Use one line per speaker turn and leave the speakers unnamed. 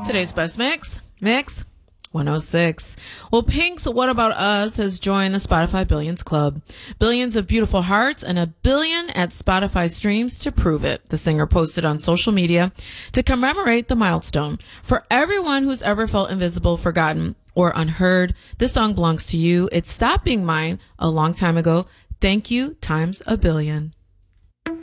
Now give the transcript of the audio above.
Today's best mix 106. Well, Pink's What About Us has joined the Spotify Billions Club. Billions of beautiful hearts and 1 billion at Spotify streams to prove it, the singer posted on social media to commemorate the milestone. For everyone who's ever felt invisible, forgotten, or unheard, this song belongs to you. It stopped being mine a long time ago. Thank you times 1 billion.